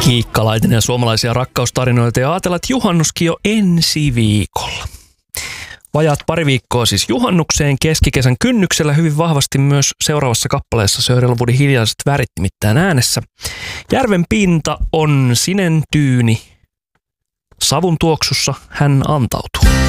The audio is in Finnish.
Miikka Laitinen ja suomalaisia rakkaustarinoita ja ajatellaan, että juhannuskin jo ensi viikolla. Vajaat pari viikkoa siis juhannukseen keskikesän kynnyksellä hyvin vahvasti myös seuraavassa kappaleessa Sörjelvuodin hiljaiset värit nimittäin äänessä. Järven pinta on sinen tyyni, savun tuoksussa hän antautuu.